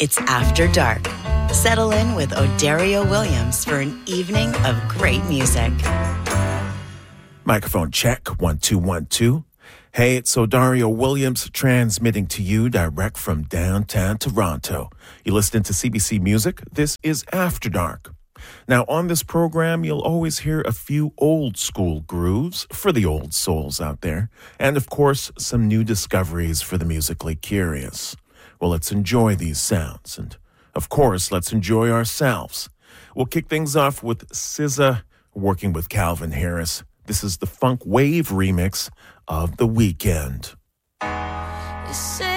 It's After Dark. Settle in with Odario Williams for an evening of great music. Microphone check, 1 2 1 2. Hey, it's Odario Williams transmitting to you direct from downtown Toronto. You're listening to CBC Music. This is After Dark. Now, on this program, you'll always hear a few old school grooves for the old souls out there, and of course, some new discoveries for the musically curious. Well, let's enjoy these sounds, and of course, let's enjoy ourselves. We'll kick things off with SZA working with Calvin Harris. This is the Funk Wave remix of The Weeknd. You say